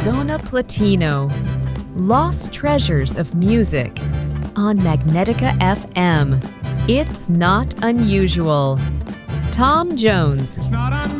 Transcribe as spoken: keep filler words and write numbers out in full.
Zona Platino, Lost Treasures of Music on Magnetica F M. It's not unusual. Tom Jones. It's not unusual.